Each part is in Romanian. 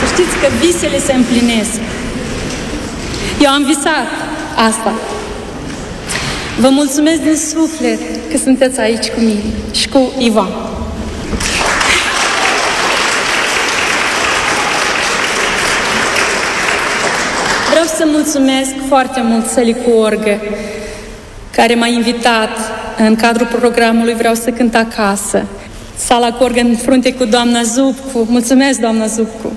știți că visele se împlinesc. Eu am visat asta. Vă mulțumesc din suflet că sunteți aici cu mine și cu Ivan. Vreau să mulțumesc foarte mult Sălii cu Orgă, care m-a invitat în cadrul programului Vreau să cânt acasă. Sala cu Orgă în frunte cu doamna Zupcu. Mulțumesc, doamna Zupcu!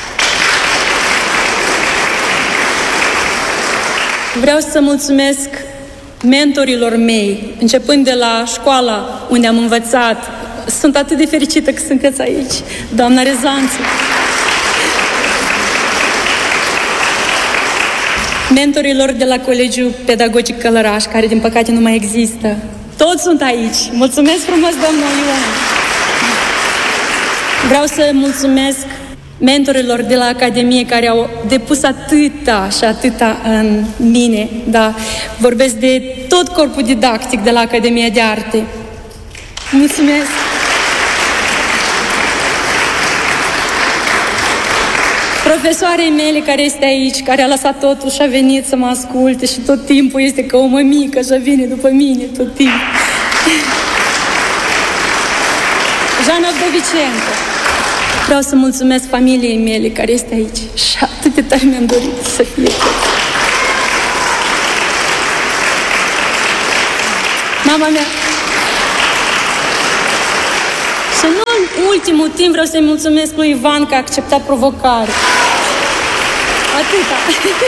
Vreau să mulțumesc mentorilor mei, începând de la școala unde am învățat. Sunt atât de fericită că sunteți aici, doamna Rezanță. Mentorilor de la Colegiul Pedagogic Călăraș, care din păcate nu mai există. Toți sunt aici. Mulțumesc frumos, doamna Ioana. Vreau să mulțumesc mentorilor de la Academie care au depus atâta și atâta în mine. Da, vorbesc de tot corpul didactic de la Academia de Arte. Mulțumesc! Profesoarei mele care este aici, care a lăsat totul și a venit să mă asculte și tot timpul este ca o mămică și vine după mine tot timpul. Jana Vdovicenko. Vreau să mulțumesc familiei mele care este aici și atât de tare mi-am dorit să fie tot. Mama mea. Și nu în ultimul timp vreau să-i mulțumesc lui Ivan că a acceptat provocarea. Atâta.